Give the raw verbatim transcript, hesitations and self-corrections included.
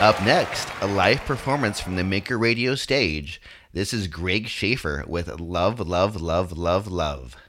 Up next, a live performance from the Maker Radio stage. This is Greg Schaefer with Love, Love, Love, Love, Love.